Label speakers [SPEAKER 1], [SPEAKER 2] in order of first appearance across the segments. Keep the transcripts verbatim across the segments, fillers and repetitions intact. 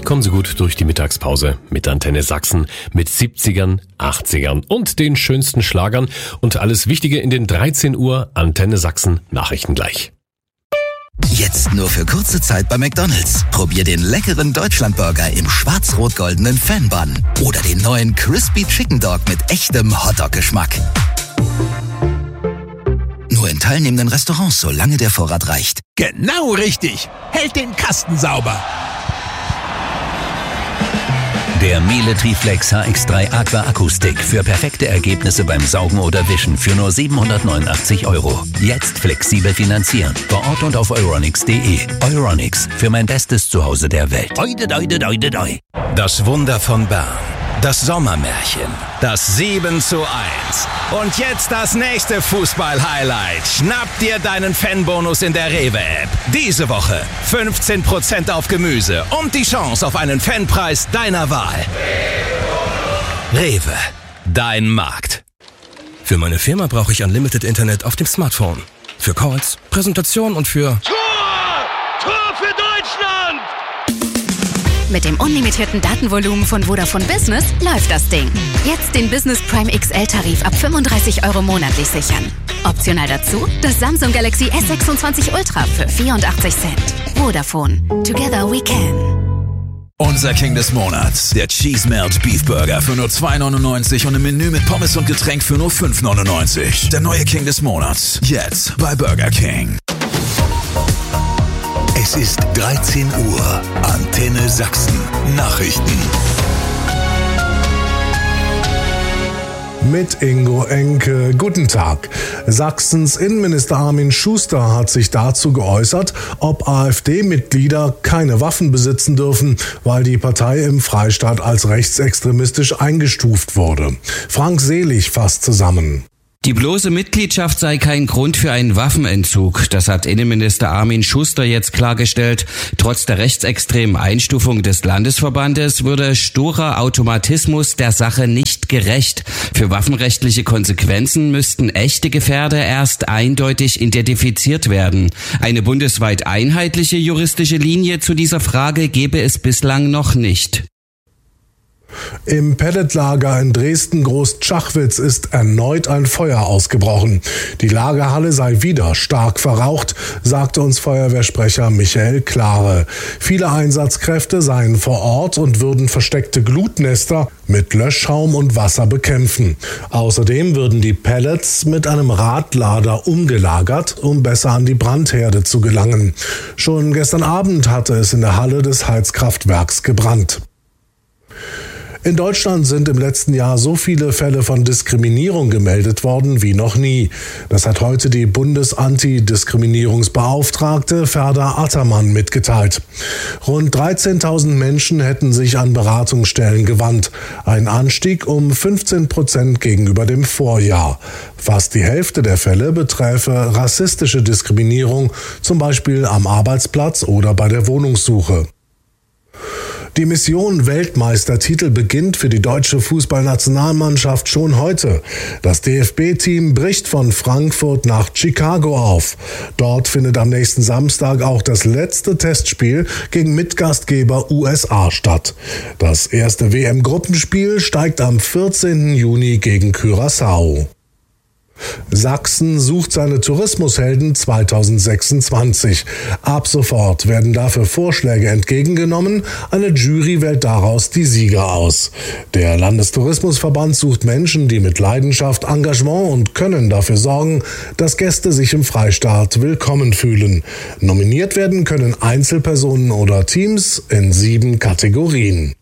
[SPEAKER 1] kommen Sie gut durch die Mittagspause mit Antenne Sachsen mit siebzigern, achtzigern und den schönsten Schlagern und alles Wichtige in den dreizehn Uhr Antenne Sachsen Nachrichten gleich.
[SPEAKER 2] Jetzt nur für kurze Zeit bei McDonald's. Probier den leckeren Deutschlandburger im schwarz-rot-goldenen Fan-Bun oder den neuen Crispy Chicken Dog mit echtem Hotdog-Geschmack. Nur in teilnehmenden Restaurants, solange der Vorrat reicht.
[SPEAKER 3] Genau richtig. Hält den Kasten sauber.
[SPEAKER 4] Der Miele Triflex H X drei Aqua Akku-Stick für perfekte Ergebnisse beim Saugen oder Wischen für nur siebenhundertneunundachtzig Euro. Jetzt flexibel finanzieren. Vor Ort und auf euronics punkt de. Euronics, für mein bestes Zuhause der Welt.
[SPEAKER 3] Oide, oide, oide, oide.
[SPEAKER 5] Das Wunder von Bern. Das Sommermärchen. Das sieben zu eins. Und jetzt das nächste Fußball-Highlight. Schnapp dir deinen Fanbonus in der Rewe-App. Diese Woche fünfzehn Prozent auf Gemüse und die Chance auf einen Fanpreis deiner Wahl. Rewe. Dein Markt.
[SPEAKER 6] Für meine Firma brauche ich Unlimited Internet auf dem Smartphone. Für Calls, Präsentationen und für...
[SPEAKER 7] Tor! Tor für Deutschland!
[SPEAKER 8] Mit dem unlimitierten Datenvolumen von Vodafone Business läuft das Ding. Jetzt den Business Prime X L-Tarif ab fünfunddreißig Euro monatlich sichern. Optional dazu das Samsung Galaxy S sechsundzwanzig Ultra für vierundachtzig Cent. Vodafone. Together we can.
[SPEAKER 9] Unser King des Monats, der Cheese Melt Beef Burger für nur zwei neunundneunzig und im Menü mit Pommes und Getränk für nur fünf neunundneunzig. Der neue King des Monats, jetzt bei Burger King.
[SPEAKER 10] Es ist dreizehn Uhr. Antenne Sachsen. Nachrichten.
[SPEAKER 11] Mit Ingo Enke. Guten Tag. Sachsens Innenminister Armin Schuster hat sich dazu geäußert, ob AfD-Mitglieder keine Waffen besitzen dürfen, weil die Partei im Freistaat als rechtsextremistisch eingestuft wurde. Frank Selig fasst zusammen.
[SPEAKER 12] Die bloße Mitgliedschaft sei kein Grund für einen Waffenentzug. Das hat Innenminister Armin Schuster jetzt klargestellt. Trotz der rechtsextremen Einstufung des Landesverbandes würde sturer Automatismus der Sache nicht gerecht. Für waffenrechtliche Konsequenzen müssten echte Gefährder erst eindeutig identifiziert werden. Eine bundesweit einheitliche juristische Linie zu dieser Frage gebe es bislang noch nicht.
[SPEAKER 11] Im Pelletlager in Dresden-Groß-Tschachwitz ist erneut ein Feuer ausgebrochen. Die Lagerhalle sei wieder stark verraucht, sagte uns Feuerwehrsprecher Michael Klare. Viele Einsatzkräfte seien vor Ort und würden versteckte Glutnester mit Löschschaum und Wasser bekämpfen. Außerdem würden die Pellets mit einem Radlader umgelagert, um besser an die Brandherde zu gelangen. Schon gestern Abend hatte es in der Halle des Heizkraftwerks gebrannt. In Deutschland sind im letzten Jahr so viele Fälle von Diskriminierung gemeldet worden wie noch nie. Das hat heute die Bundesantidiskriminierungsbeauftragte Ferda Attermann mitgeteilt. Rund dreizehntausend Menschen hätten sich an Beratungsstellen gewandt. Ein Anstieg um fünfzehn Prozent gegenüber dem Vorjahr. Fast die Hälfte der Fälle beträfe rassistische Diskriminierung, zum Beispiel am Arbeitsplatz oder bei der Wohnungssuche. Die Mission Weltmeistertitel beginnt für die deutsche Fußballnationalmannschaft schon heute. Das D F B-Team bricht von Frankfurt nach Chicago auf. Dort findet am nächsten Samstag auch das letzte Testspiel gegen Mitgastgeber U S A statt. Das erste W M-Gruppenspiel steigt am vierzehnten Juni gegen Curaçao. Sachsen sucht seine Tourismushelden zweitausendsechsundzwanzig. Ab sofort werden dafür Vorschläge entgegengenommen. Eine Jury wählt daraus die Sieger aus. Der Landestourismusverband sucht Menschen, die mit Leidenschaft, Engagement und Können dafür sorgen, dass Gäste sich im Freistaat willkommen fühlen. Nominiert werden können Einzelpersonen oder Teams in sieben Kategorien.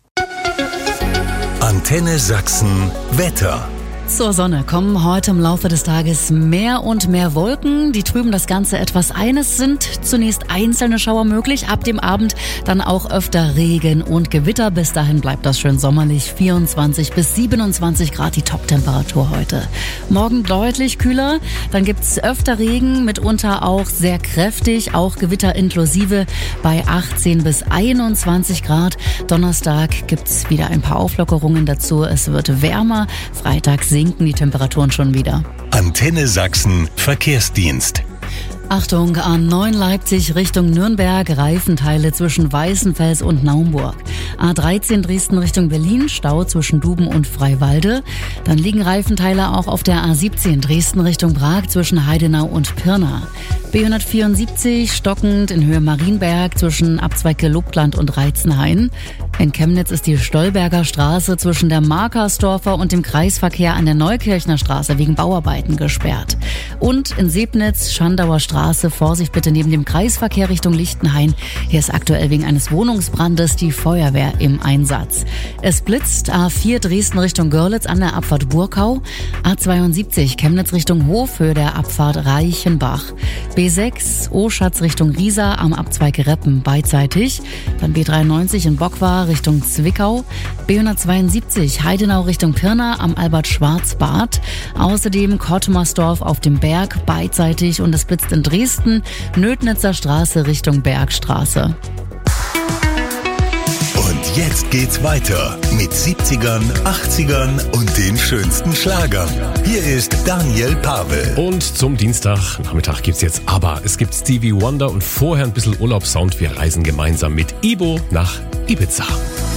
[SPEAKER 10] Antenne Sachsen Wetter.
[SPEAKER 13] Zur Sonne kommen heute im Laufe des Tages mehr und mehr Wolken. Die trüben das Ganze etwas ein. Es sind zunächst einzelne Schauer möglich. Ab dem Abend dann auch öfter Regen und Gewitter. Bis dahin bleibt das schön sommerlich. vierundzwanzig bis siebenundzwanzig Grad die Top-Temperatur heute. Morgen deutlich kühler. Dann gibt's öfter Regen, mitunter auch sehr kräftig. Auch Gewitter inklusive bei achtzehn bis einundzwanzig Grad. Donnerstag gibt's wieder ein paar Auflockerungen dazu. Es wird wärmer. Freitag sinken die Temperaturen schon wieder.
[SPEAKER 10] Antenne Sachsen Verkehrsdienst.
[SPEAKER 13] Achtung, A neun Leipzig Richtung Nürnberg, Reifenteile zwischen Weißenfels und Naumburg. A dreizehn Dresden Richtung Berlin, Stau zwischen Duben und Freiwalde. Dann liegen Reifenteile auch auf der A siebzehn Dresden Richtung Prag zwischen Heidenau und Pirna. B hundertvierundsiebzig stockend in Höhe Marienberg zwischen Abzweig Gelobtland und Reitzenhain. In Chemnitz ist die Stolberger Straße zwischen der Markersdorfer und dem Kreisverkehr an der Neukirchner Straße wegen Bauarbeiten gesperrt. Und in Sebnitz, Schandauer Straße, Vorsicht bitte neben dem Kreisverkehr Richtung Lichtenhain. Hier ist aktuell wegen eines Wohnungsbrandes die Feuerwehr im Einsatz. Es blitzt A vier Dresden Richtung Görlitz an der Abfahrt Burkau. A zweiundsiebzig Chemnitz Richtung Hof für der Abfahrt Reichenbach. B sechs Oschatz Richtung Riesa am Abzweig Reppen beidseitig. Dann B dreiundneunzig in Bockwar Richtung Zwickau. B hundertzweiundsiebzig Heidenau Richtung Pirna am Albert-Schwarz-Bad. Außerdem Kottmersdorf auf dem Berg beidseitig und es blitzt in Dresden, Nödnitzer Straße Richtung Bergstraße.
[SPEAKER 10] Und jetzt geht's weiter mit siebzigern, achtzigern und den schönsten Schlagern. Hier ist Daniel Pavel.
[SPEAKER 1] Und zum Dienstagnachmittag gibt's jetzt aber, es gibt Stevie Wonder und vorher ein bisschen Urlaubssound. Wir reisen gemeinsam mit Ibo nach Ibiza.